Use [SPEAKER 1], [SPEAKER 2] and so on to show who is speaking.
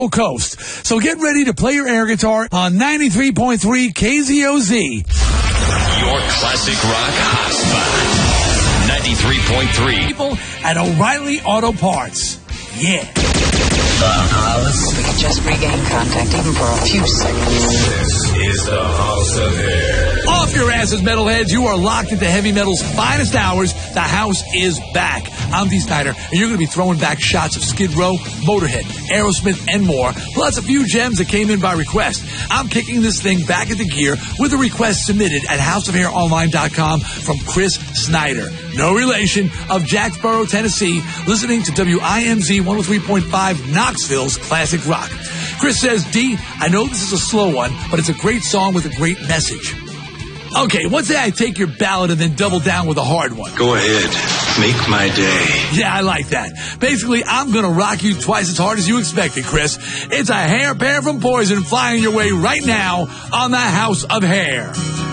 [SPEAKER 1] Coast. So get ready to play your air guitar on 93.3 KZOZ.
[SPEAKER 2] Your classic rock hotspot. 93.3.
[SPEAKER 1] People at O'Reilly Auto Parts. Yeah.
[SPEAKER 3] The house. We can just regain contact even for a few seconds.
[SPEAKER 2] This is the House of Hair.
[SPEAKER 1] Off your asses, metalheads. You are locked into heavy metal's finest hours. The house is back. I'm Dee Snider, and you're going to be throwing back shots of Skid Row, Motorhead, Aerosmith, and more, plus a few gems that came in by request. I'm kicking this thing back into gear with a request submitted at houseofhaironline.com from Chris Snyder. No relation, of Jacksboro, Tennessee, listening to WIMZ 103.5 Knoxville's classic rock. Chris says, D, I know this is a slow one, but it's a great song with a great message. Okay, let's say I take your ballad and then double down with a hard one.
[SPEAKER 4] Go ahead. Make my day.
[SPEAKER 1] Yeah, I like that. Basically, I'm going to rock you twice as hard as you expected, Chris. It's a hair pair from Poison flying your way right now on the House of Hair.